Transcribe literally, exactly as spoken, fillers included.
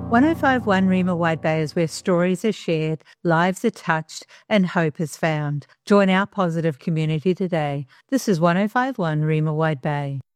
ten five one Rima Wide Bay is where stories are shared, lives are touched, and hope is found. Join our positive community today. This is ten five one Rima Wide Bay.